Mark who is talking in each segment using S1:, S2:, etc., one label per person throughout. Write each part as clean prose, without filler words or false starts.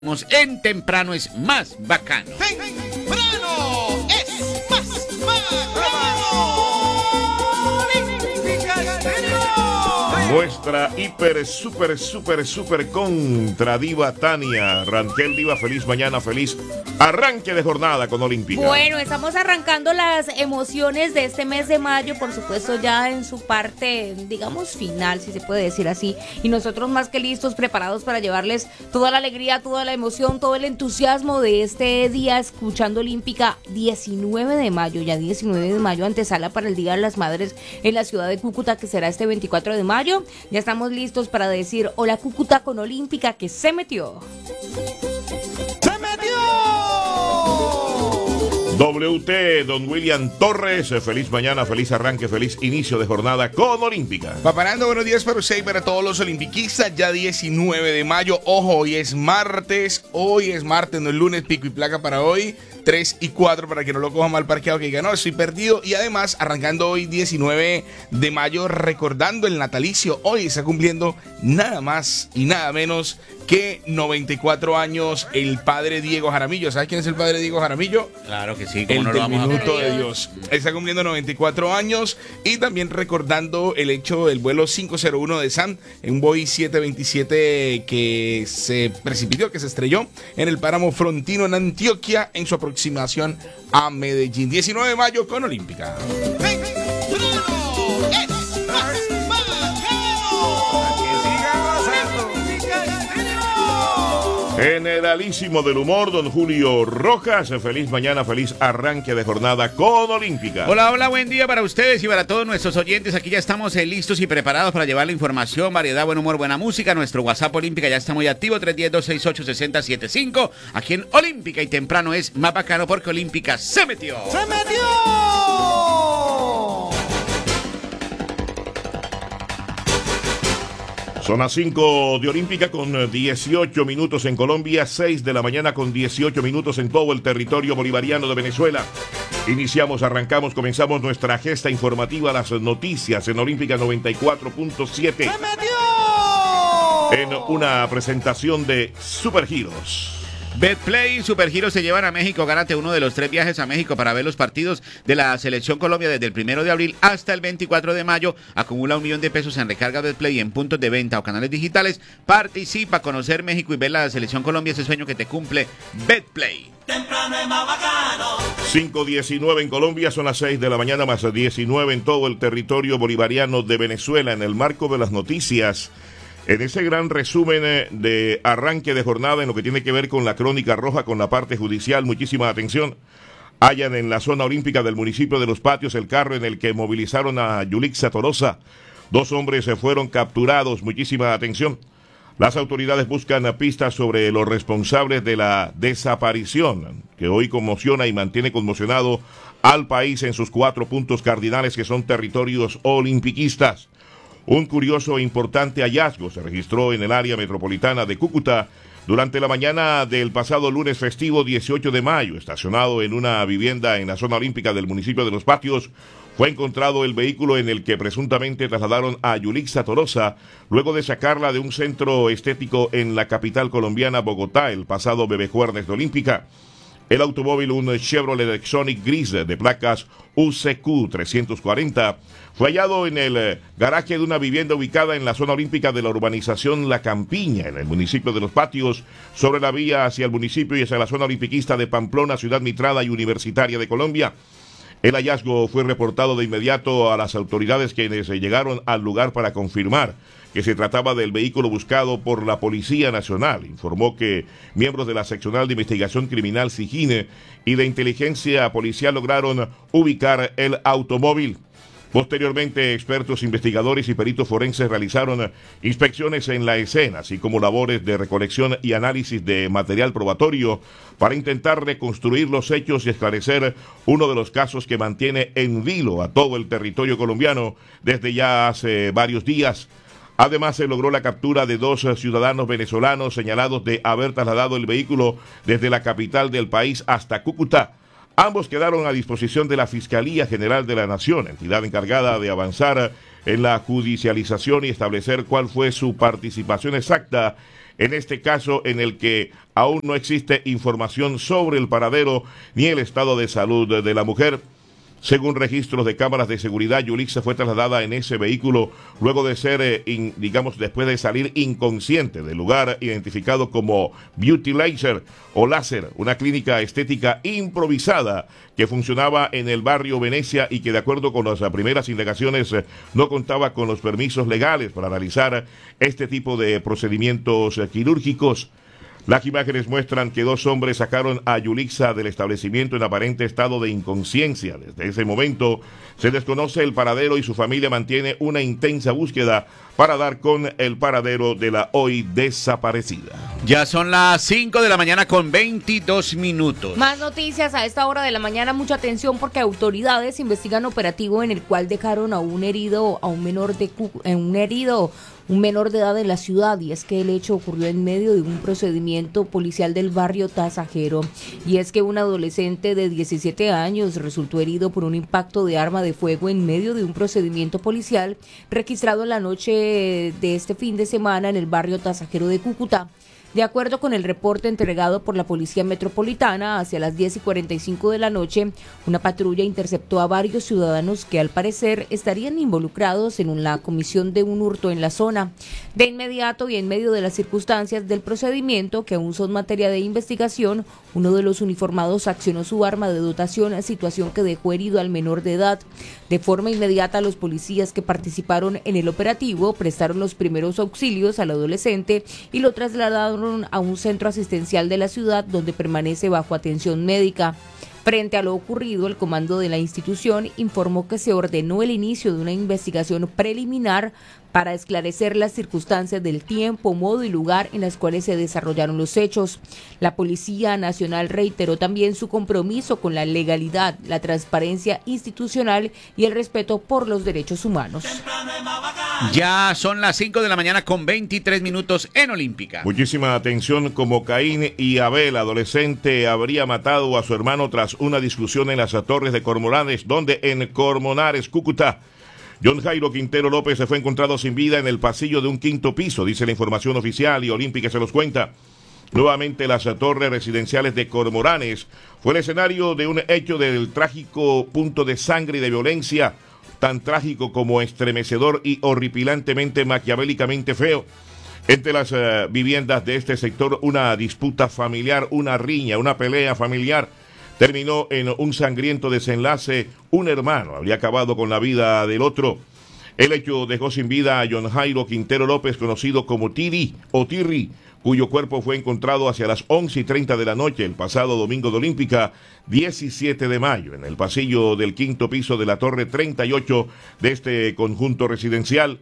S1: En temprano es más bacano.
S2: Temprano es más bacano.
S3: Nuestra super contra diva Tania Ranquel. Diva, feliz mañana, feliz arranque de jornada con Olímpica.
S4: Bueno, estamos arrancando las emociones de este mes de mayo, por supuesto ya en su parte, digamos, final, si se puede decir así, y nosotros más que listos, preparados para llevarles toda la alegría, toda la emoción, todo el entusiasmo de este día, escuchando Olímpica. 19 de mayo, ya 19 de mayo, antesala para el Día de las Madres en la ciudad de Cúcuta, que será este 24 de mayo. Ya estamos listos para decir hola Cúcuta con Olímpica, que se metió.
S3: WT, don William Torres, feliz mañana, feliz arranque, feliz inicio de jornada con Olímpica.
S2: Paparando, buenos días para usted y para todos los olimpiquistas. Ya 19 de mayo, ojo, hoy es martes, no es lunes, pico y placa para hoy. 3 y 4 para que no lo coja mal parqueado, que diga, no, estoy perdido. Y además, arrancando hoy 19 de mayo, recordando el natalicio, hoy está cumpliendo nada más y nada menos que 94 años el padre Diego Jaramillo. ¿Sabes quién es el padre Diego Jaramillo?
S1: Claro que sí, como
S2: El
S1: no lo
S2: del
S1: vamos a
S2: minuto
S1: perder.
S2: de Dios. Está cumpliendo 94 años y también recordando el hecho del vuelo 501 de SAN, un Boeing 727 que se precipitó, que se estrelló en el páramo Frontino en Antioquia en su aproximación a Medellín. 19 de mayo con Olímpica.
S3: Generalísimo del humor, don Julio Rojas, feliz mañana, feliz arranque de jornada con Olímpica.
S1: Hola, hola, buen día para ustedes y para todos nuestros oyentes. Aquí ya estamos listos y preparados para llevar la información, variedad, buen humor, buena música. Nuestro WhatsApp Olímpica ya está muy activo, 310-268-6075. Aquí en Olímpica y temprano es más bacano porque Olímpica se metió.
S2: ¡Se metió!
S3: Son las 5 de Olímpica con 18 minutos en Colombia, 6 de la mañana con 18 minutos en todo el territorio bolivariano de Venezuela. Arrancamos, comenzamos nuestra gesta informativa, las noticias en Olímpica 94.7. En una presentación de Supergiros.
S1: Betplay y Supergiros se llevan a México. Gánate uno de los 3 viajes a México para ver los partidos de la Selección Colombia desde el 1 de abril hasta el 24 de mayo. Acumula $1.000.000 en recarga Betplay en puntos de venta o canales digitales. Participa a conocer México y ver la Selección Colombia, ese sueño que te cumple Betplay.
S5: Temprano es más bacano.
S3: 5:19 en Colombia, son las 6 de la mañana más 19 en todo el territorio bolivariano de Venezuela. En el marco de las noticias, en ese gran resumen de arranque de jornada en lo que tiene que ver con la crónica roja, con la parte judicial, muchísima atención. Hallan en la zona olímpica del municipio de Los Patios el carro en el que movilizaron a Yulixa Tolosa. 2 hombres se fueron capturados, muchísima atención. Las autoridades buscan pistas sobre los responsables de la desaparición, que hoy conmociona y mantiene conmocionado al país en sus 4 puntos cardinales que son territorios olimpiquistas. Un curioso e importante hallazgo se registró en el área metropolitana de Cúcuta durante la mañana del pasado lunes festivo 18 de mayo. Estacionado en una vivienda en la zona olímpica del municipio de Los Patios, fue encontrado el vehículo en el que presuntamente trasladaron a Yulixa Tolosa luego de sacarla de un centro estético en la capital colombiana, Bogotá, el pasado jueves de Olímpica. El automóvil, un Chevrolet Exonic gris de placas UCQ 340, fue hallado en el garaje de una vivienda ubicada en la zona olímpica de la urbanización La Campiña, en el municipio de Los Patios, sobre la vía hacia el municipio y hacia la zona olimpiquista de Pamplona, Ciudad Mitrada y Universitaria de Colombia. El hallazgo fue reportado de inmediato a las autoridades, quienes llegaron al lugar para confirmar que se trataba del vehículo buscado por la Policía Nacional. Informó que miembros de la Seccional de Investigación Criminal SIGINE y de Inteligencia Policial lograron ubicar el automóvil. Posteriormente, expertos investigadores y peritos forenses realizaron inspecciones en la escena, así como labores de recolección y análisis de material probatorio para intentar reconstruir los hechos y esclarecer uno de los casos que mantiene en vilo a todo el territorio colombiano desde ya hace varios días. Además, se logró la captura de 2 ciudadanos venezolanos señalados de haber trasladado el vehículo desde la capital del país hasta Cúcuta. Ambos quedaron a disposición de la Fiscalía General de la Nación, entidad encargada de avanzar en la judicialización y establecer cuál fue su participación exacta en este caso en el que aún no existe información sobre el paradero ni el estado de salud de la mujer. Según registros de cámaras de seguridad, Yulixa fue trasladada en ese vehículo luego de ser, después de salir inconsciente del lugar identificado como Beauty Laser o Láser, una clínica estética improvisada que funcionaba en el barrio Venecia y que de acuerdo con las primeras indagaciones no contaba con los permisos legales para realizar este tipo de procedimientos quirúrgicos. Las imágenes muestran que 2 hombres sacaron a Yulixa del establecimiento en aparente estado de inconsciencia. Desde ese momento se desconoce el paradero y su familia mantiene una intensa búsqueda para dar con el paradero de la hoy desaparecida.
S1: Ya son las 5 de la mañana con 22 minutos.
S4: Más noticias a esta hora de la mañana, mucha atención porque autoridades investigan operativo en el cual dejaron a un menor de edad en la ciudad, y es que el hecho ocurrió en medio de un procedimiento policial del barrio Tasajero, y es que un adolescente de 17 años resultó herido por un impacto de arma de fuego en medio de un procedimiento policial registrado en la noche de este fin de semana en el barrio Tasajero de Cúcuta. De acuerdo con el reporte entregado por la Policía Metropolitana, hacia las 10:45 de la noche, una patrulla interceptó a varios ciudadanos que al parecer estarían involucrados en la comisión de un hurto en la zona. De inmediato y en medio de las circunstancias del procedimiento, que aún son materia de investigación, uno de los uniformados accionó su arma de dotación, situación que dejó herido al menor de edad. De forma inmediata, los policías que participaron en el operativo prestaron los primeros auxilios al adolescente y lo trasladaron a un centro asistencial de la ciudad donde permanece bajo atención médica. Frente a lo ocurrido, el comando de la institución informó que se ordenó el inicio de una investigación preliminar para esclarecer las circunstancias del tiempo, modo y lugar en las cuales se desarrollaron los hechos. La Policía Nacional reiteró también su compromiso con la legalidad, la transparencia institucional y el respeto por los derechos humanos.
S1: Ya son las 5 de la mañana con 23 minutos en Olímpica.
S3: Muchísima atención, como Caín y Abel, adolescente habría matado a su hermano tras una discusión en las Torres de Cormoranes, donde en Cormonares, Cúcuta, John Jairo Quintero López se fue encontrado sin vida en el pasillo de un 5º piso, dice la información oficial, y Olímpica se los cuenta. Nuevamente las torres residenciales de Cormoranes fue el escenario de un hecho del trágico punto de sangre y de violencia, tan trágico como estremecedor y horripilantemente maquiavélicamente feo. Entre las viviendas de este sector, una disputa familiar, una riña, una pelea familiar, terminó en un sangriento desenlace. Un hermano habría acabado con la vida del otro. El hecho dejó sin vida a John Jairo Quintero López, conocido como Tiri o Tirri, cuyo cuerpo fue encontrado hacia las 11:30 de la noche el pasado domingo de Olímpica, 17 de mayo, en el pasillo del 5º piso de la Torre 38 de este conjunto residencial.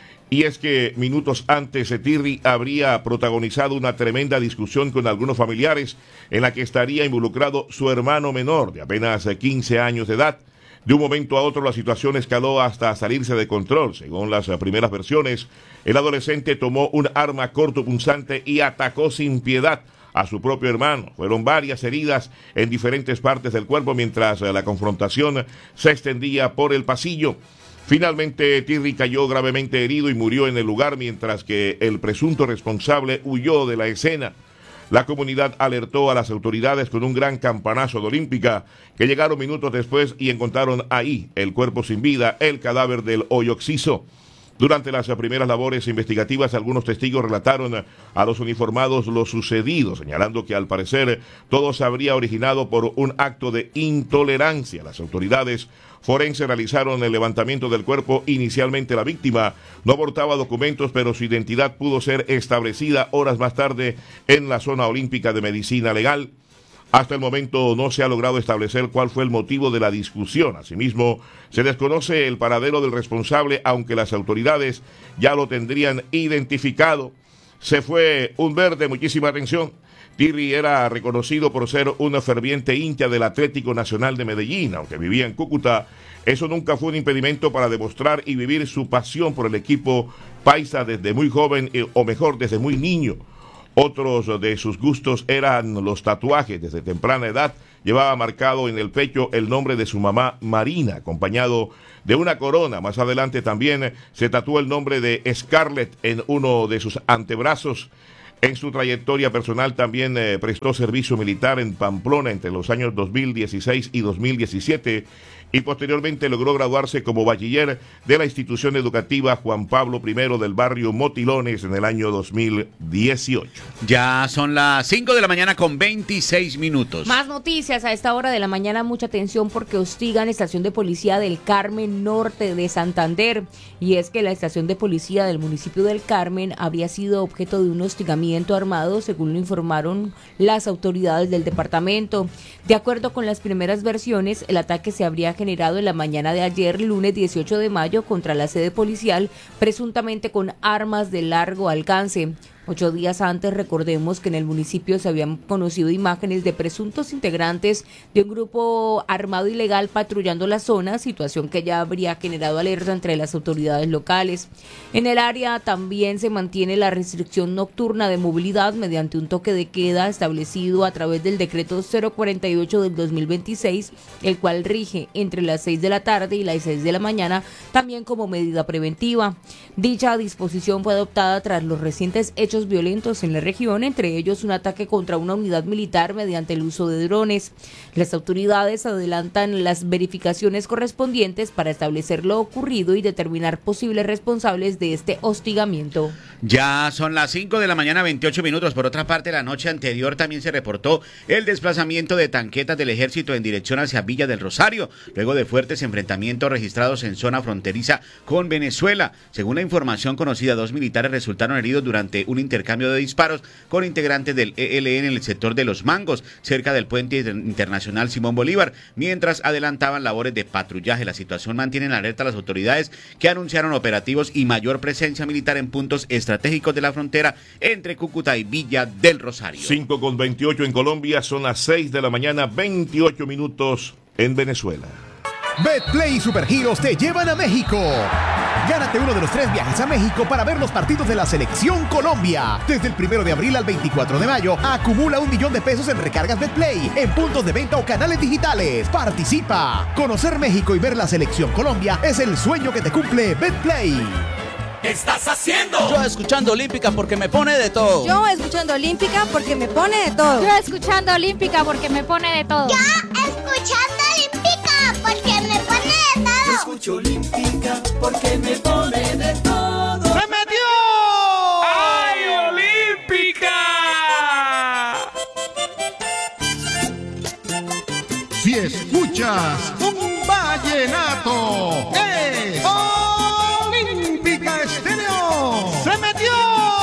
S3: Y es que minutos antes Tirri habría protagonizado una tremenda discusión con algunos familiares en la que estaría involucrado su hermano menor de apenas 15 años de edad. De un momento a otro la situación escaló hasta salirse de control. Según las primeras versiones, el adolescente tomó un arma cortopunzante y atacó sin piedad a su propio hermano. Fueron varias heridas en diferentes partes del cuerpo mientras la confrontación se extendía por el pasillo. Finalmente, Tirri cayó gravemente herido y murió en el lugar, mientras que el presunto responsable huyó de la escena. La comunidad alertó a las autoridades con un gran campanazo de Olímpica, que llegaron minutos después y encontraron ahí el cuerpo sin vida, el cadáver del hoyo occiso. Durante las primeras labores investigativas, algunos testigos relataron a los uniformados lo sucedido, señalando que al parecer todo se habría originado por un acto de intolerancia. Las autoridades forenses realizaron el levantamiento del cuerpo. Inicialmente la víctima no portaba documentos, pero su identidad pudo ser establecida horas más tarde en la zona olímpica de medicina legal. Hasta el momento no se ha logrado establecer cuál fue el motivo de la discusión. Asimismo, se desconoce el paradero del responsable, aunque las autoridades ya lo tendrían identificado. Se fue un verde, muchísima atención. Tirri era reconocido por ser un ferviente hincha del Atlético Nacional de Medellín, aunque vivía en Cúcuta. Eso nunca fue un impedimento para demostrar y vivir su pasión por el equipo paisa desde muy joven, o mejor, desde muy niño. Otros de sus gustos eran los tatuajes. Desde temprana edad llevaba marcado en el pecho el nombre de su mamá Marina, acompañado de una corona. Más adelante también se tatuó el nombre de Scarlett en uno de sus antebrazos. En su trayectoria personal también prestó servicio militar en Pamplona entre los años 2016 y 2017 y posteriormente logró graduarse como bachiller de la institución educativa Juan Pablo I del barrio Motilones en el año 2018.
S1: Ya son las 5 de la mañana con 26 minutos.
S4: Más noticias a esta hora de la mañana, mucha atención porque hostigan estación de policía del Carmen Norte de Santander. Y es que la estación de policía del municipio del Carmen habría sido objeto de un hostigamiento armado, según lo informaron las autoridades del departamento. De acuerdo con las primeras versiones, el ataque se habría generado en la mañana de ayer, lunes 18 de mayo, contra la sede policial, presuntamente con armas de largo alcance. 8 días antes, recordemos que en el municipio se habían conocido imágenes de presuntos integrantes de un grupo armado ilegal patrullando la zona, situación que ya habría generado alerta entre las autoridades locales. En el área también se mantiene la restricción nocturna de movilidad mediante un toque de queda establecido a través del decreto 048 del 2026, el cual rige entre las 6 de la tarde y las 6 de la mañana, también como medida preventiva. Dicha disposición fue adoptada tras los recientes hechos violentos en la región, entre ellos un ataque contra una unidad militar mediante el uso de drones. Las autoridades adelantan las verificaciones correspondientes para establecer lo ocurrido y determinar posibles responsables de este hostigamiento.
S1: Ya son las 5 de la mañana 28 minutos. Por otra parte, la noche anterior también se reportó el desplazamiento de tanquetas del ejército en dirección hacia Villa del Rosario, luego de fuertes enfrentamientos registrados en zona fronteriza con Venezuela. Según la información conocida, 2 militares resultaron heridos durante un intercambio de disparos con integrantes del ELN en el sector de Los Mangos, cerca del puente internacional Simón Bolívar, mientras adelantaban labores de patrullaje. La situación mantiene en alerta a las autoridades, que anunciaron operativos y mayor presencia militar en puntos estratégicos de la frontera entre Cúcuta y Villa del Rosario.
S3: 5:28 en Colombia, son las 6 de la mañana, 28 minutos en Venezuela.
S6: Betplay y Supergiros te llevan a México. Gánate uno de los 3 viajes a México para ver los partidos de la Selección Colombia. Desde el 1 de abril al 24 de mayo, acumula $1.000.000 en recargas Betplay, en puntos de venta o canales digitales. ¡Participa! Conocer México y ver la Selección Colombia es el sueño que te cumple Betplay.
S5: ¿Qué estás haciendo?
S7: Yo escuchando Olímpica porque me pone de todo.
S8: Yo escuchando Olímpica porque me pone de todo.
S9: Yo escuchando Olímpica porque me pone de todo.
S10: Yo escuchando Olímpica porque me pone de todo.
S5: Yo escucho Olímpica porque me pone de todo.
S2: ¡Se metió! ¡Ay, Olímpica!
S6: Si escuchas un vallenato,